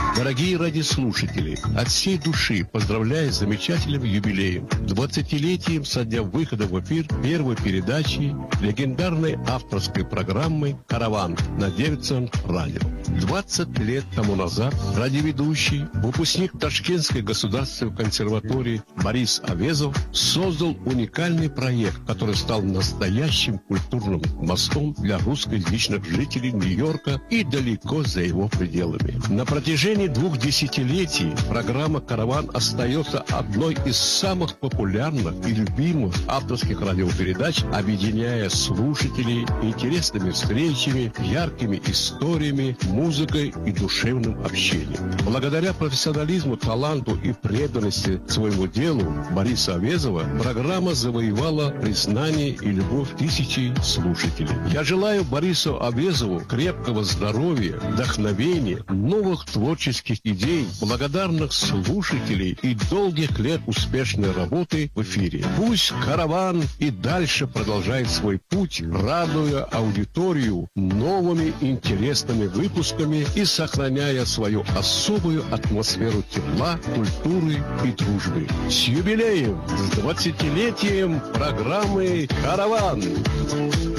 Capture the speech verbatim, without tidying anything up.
Дорогие радиослушатели, от всей души поздравляю с замечательным юбилеем, двадцатилетием со дня выхода в эфир первой передачи легендарной авторской программы «Караван» на Девицком радио. двадцать лет тому назад радиоведущий, выпускник Ташкентской государственной консерватории Борис Авезов создал уникальный проект, который стал настоящим культурным мостом для русскоязычных жителей Нью-Йорка и далеко за его пределами. На протяжении двух десятилетий программа «Караван» остается одной из самых популярных и любимых авторских радиопередач, объединяя слушателей интересными встречами, яркими историями, музыкой и душевным общением. Благодаря профессионализму, таланту и преданности своему делу Бориса Авезова программа завоевала признание и любовь тысячи слушателей. Я желаю Борису Авезову крепкого здоровья, вдохновения, новых творческих идей, благодарных слушателей и долгих лет успешной работы в эфире. Пусть «Караван» и дальше продолжает свой путь, радуя аудиторию новыми интересными выпусками и сохраняя свою особую атмосферу тепла, культуры и дружбы. С юбилеем, с двадцатилетием программы «Караван».